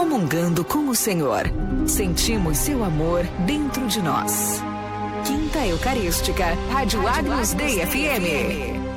comungando com o Senhor. Sentimos seu amor dentro de nós. Quinta Eucarística, Rádio Agnus Dei FM.